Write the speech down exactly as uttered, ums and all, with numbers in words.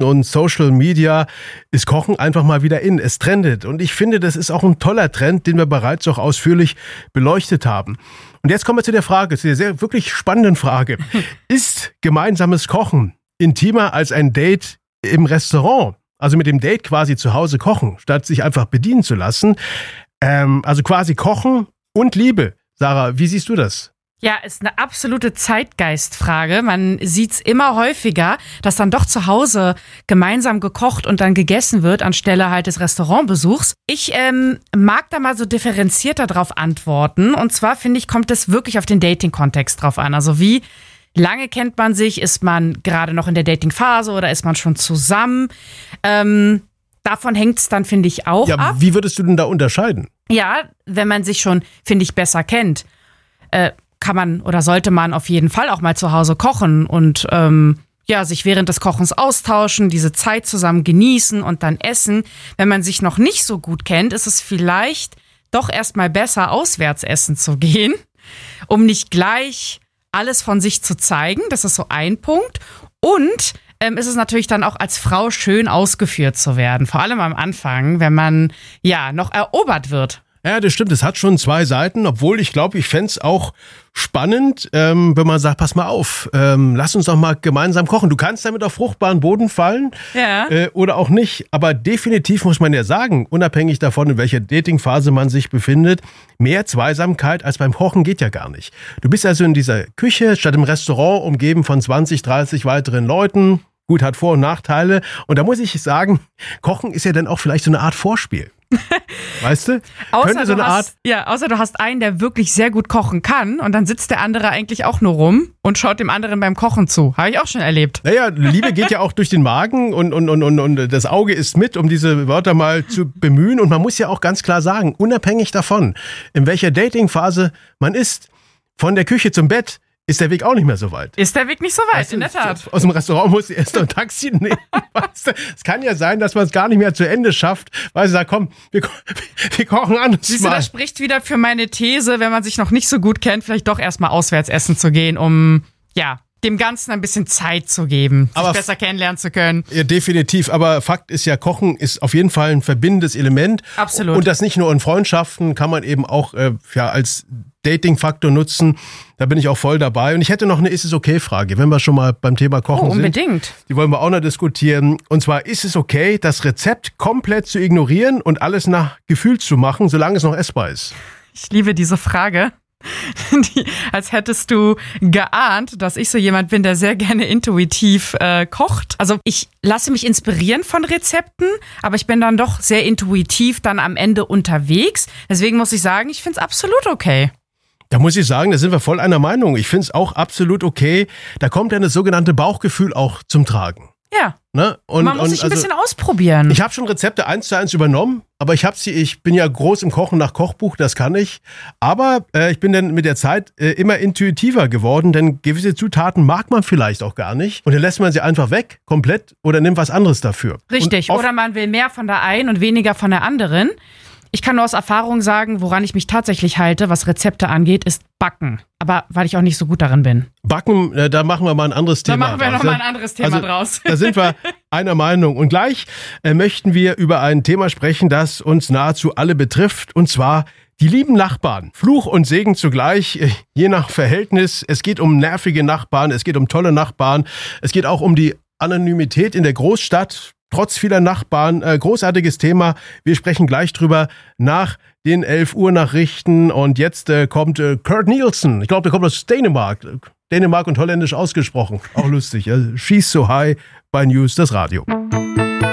und Social Media ist Kochen einfach mal wieder in. Es trendet. Und ich finde, das ist auch ein toller Trend, den wir bereits auch ausführlich beleuchtet haben. Und jetzt kommen wir zu der Frage, zu der sehr wirklich spannenden Frage. Ist gemeinsames Kochen intimer als ein Date im Restaurant? Also mit dem Date quasi zu Hause kochen, statt sich einfach bedienen zu lassen. Ähm, also quasi Kochen und Liebe. Sarah, wie siehst du das? Ja, ist eine absolute Zeitgeistfrage. Man sieht's immer häufiger, dass dann doch zu Hause gemeinsam gekocht und dann gegessen wird, anstelle halt des Restaurantbesuchs. Ich ähm, mag da mal so differenzierter drauf antworten. Und zwar, finde ich, kommt es wirklich auf den Dating-Kontext drauf an. Also wie lange kennt man sich? Ist man gerade noch in der Dating-Phase oder ist man schon zusammen? Ähm, davon hängt's dann, finde ich, auch ja, ab. Wie würdest du denn da unterscheiden? Ja, wenn man sich schon, finde ich, besser kennt, äh, kann man oder sollte man auf jeden Fall auch mal zu Hause kochen und ähm, ja, sich während des Kochens austauschen, diese Zeit zusammen genießen und dann essen. Wenn man sich noch nicht so gut kennt, ist es vielleicht doch erstmal besser, auswärts essen zu gehen, um nicht gleich alles von sich zu zeigen. Das ist so ein Punkt. Und ähm, ist es natürlich dann auch als Frau schön ausgeführt zu werden. Vor allem am Anfang, wenn man ja noch erobert wird. Ja, das stimmt. Es hat schon zwei Seiten, obwohl ich glaube, ich fände es auch spannend, ähm, wenn man sagt, pass mal auf, ähm, lass uns doch mal gemeinsam kochen. Du kannst damit auf fruchtbaren Boden fallen ja. äh, oder auch nicht. Aber definitiv muss man ja sagen, unabhängig davon, in welcher Datingphase man sich befindet, mehr Zweisamkeit als beim Kochen geht ja gar nicht. Du bist also in dieser Küche statt im Restaurant umgeben von zwanzig, dreißig weiteren Leuten. Gut, hat Vor- und Nachteile. Und da muss ich sagen, Kochen ist ja dann auch vielleicht so eine Art Vorspiel. Weißt du? außer, Könnte so du eine hast, Art ja, außer du hast einen, der wirklich sehr gut kochen kann und dann sitzt der andere eigentlich auch nur rum und schaut dem anderen beim Kochen zu. Habe ich auch schon erlebt. Naja, Liebe geht ja auch durch den Magen und, und, und, und, und das Auge ist mit, um diese Wörter mal zu bemühen. Und man muss ja auch ganz klar sagen, unabhängig davon, in welcher Datingphase man ist, von der Küche zum Bett, ist der Weg auch nicht mehr so weit. Ist der Weg nicht so weit, Weißt du, in der Tat. Aus dem Restaurant muss ich erst noch ein Taxi nehmen. Weißt du, es kann ja sein, dass man es gar nicht mehr zu Ende schafft, weil sie sagt, komm, wir, wir kochen anders Siehst du, mal. das spricht wieder für meine These, wenn man sich noch nicht so gut kennt, vielleicht doch erstmal auswärts essen zu gehen, um, ja, dem Ganzen ein bisschen Zeit zu geben, sich Aber besser kennenlernen zu können. Ja, definitiv. Aber Fakt ist ja, Kochen ist auf jeden Fall ein verbindendes Element. Absolut. Und das nicht nur in Freundschaften, kann man eben auch äh, ja, als Dating-Faktor nutzen. Da bin ich auch voll dabei. Und ich hätte noch eine Ist-es-okay-Frage, wenn wir schon mal beim Thema Kochen Oh, sind. unbedingt. Die wollen wir auch noch diskutieren. Und zwar, ist es okay, das Rezept komplett zu ignorieren und alles nach Gefühl zu machen, solange es noch essbar ist? Ich liebe diese Frage. Die, als hättest du geahnt, dass ich so jemand bin, der sehr gerne intuitiv äh, kocht. Also ich lasse mich inspirieren von Rezepten, aber ich bin dann doch sehr intuitiv dann am Ende unterwegs. Deswegen muss ich sagen, ich finde es absolut okay. Da muss ich sagen, da sind wir voll einer Meinung. Ich finde es auch absolut okay. Da kommt ja das sogenannte Bauchgefühl auch zum Tragen. Ja. Ne? Und, Man muss und sich ein also, bisschen ausprobieren. Ich habe schon Rezepte eins zu eins übernommen, aber ich habe sie, ich bin ja groß im Kochen nach Kochbuch, das kann ich. Aber äh, ich bin dann mit der Zeit äh, immer intuitiver geworden, denn gewisse Zutaten mag man vielleicht auch gar nicht. Und dann lässt man sie einfach weg, komplett, oder nimmt was anderes dafür. Richtig, oder man will mehr von der einen und weniger von der anderen. Ich kann nur aus Erfahrung sagen, woran ich mich tatsächlich halte, was Rezepte angeht, ist Backen. Aber weil ich auch nicht so gut darin bin. Backen, äh, da machen wir mal ein anderes Thema draus. Da machen wir nochmal ein anderes Thema also, draus. Da sind wir einer Meinung. Und gleich äh, möchten wir über ein Thema sprechen, das uns nahezu alle betrifft. Und zwar die lieben Nachbarn. Fluch und Segen zugleich, äh, je nach Verhältnis. Es geht um nervige Nachbarn, es geht um tolle Nachbarn. Es geht auch um die Anonymität in der Großstadt. Trotz vieler Nachbarn, äh, großartiges Thema. Wir sprechen gleich drüber nach den elf Uhr Nachrichten. Und jetzt äh, kommt äh, Kurt Nielsen. Ich glaube, der kommt aus Dänemark. Dänemark und holländisch ausgesprochen. Auch lustig. Ja? She's so high bei News, das Radio.